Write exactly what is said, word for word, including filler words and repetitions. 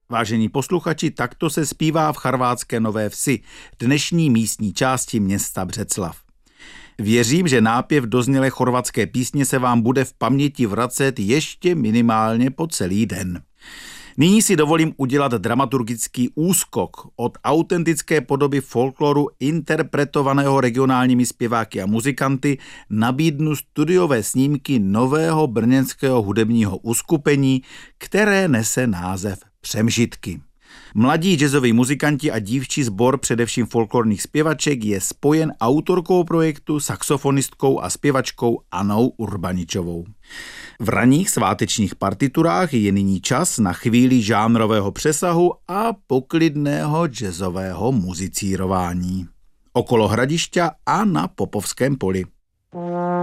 Vážení posluchači, takto se zpívá v chorvatské Nové Vsi, dnešní místní části města Břeclav. Věřím, že nápěv doznělé chorvatské písně se vám bude v paměti vracet ještě minimálně po celý den. Nyní si dovolím udělat dramaturgický úskok od autentické podoby folkloru interpretovaného regionálními zpěváky a muzikanty, nabídnu studiové snímky nového brněnského hudebního uskupení, které nese název Přemžitky. Mladí jazzoví muzikanti a dívčí sbor především folklorních zpěvaček je spojen autorkou projektu, saxofonistkou a zpěvačkou Annou Urbaničovou. V ranních svátečních partiturách je nyní čas na chvíli žánrového přesahu a poklidného jazzového muzicírování. Okolo Hradišťa a na Popovském poli.